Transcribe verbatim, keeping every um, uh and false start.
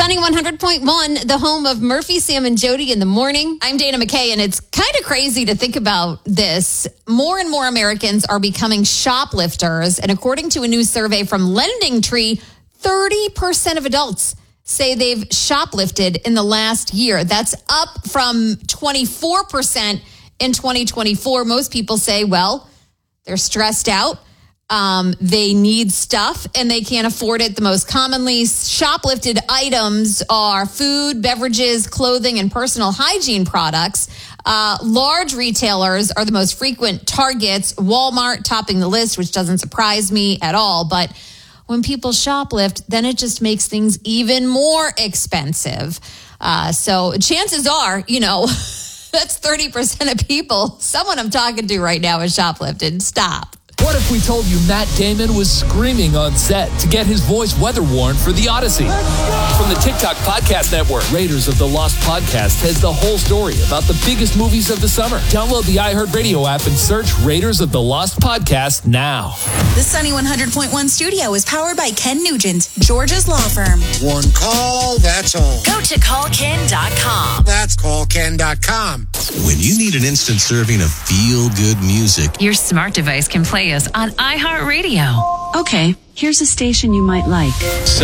Sunny one hundred point one, the home of Murphy, Sam, and Jody in the morning. I'm Dana McKay, and it's kind of crazy to think about this. More and more Americans are becoming shoplifters, and according to a new survey from Lending Tree, thirty percent of adults say they've shoplifted in the last year. That's up from twenty-four percent in twenty twenty-four. Most people say, well, they're stressed out. Um, they need stuff and they can't afford it. The most commonly shoplifted items are food, beverages, clothing, and personal hygiene products. Uh, large retailers are the most frequent targets. Walmart topping the list, which doesn't surprise me at all. But when people shoplift, then it just makes things even more expensive. Uh, so chances are, you know, that's thirty percent of people. Someone I'm talking to right now is shoplifted. Stop. What if we told you Matt Damon was screaming on set to get his voice weather worn for The Odyssey? From the TikTok Podcast Network, Raiders of the Lost Podcast has the whole story about the biggest movies of the summer. Download the iHeartRadio app and search Raiders of the Lost Podcast now. The Sunny one hundred point one studio is powered by Ken Nugent, Georgia's law firm. One call, that's all. Go to call ken dot com. That's call ken dot com. When you need an instant serving of feel-good music, your smart device can play us on iHeartRadio. Okay, here's a station you might like.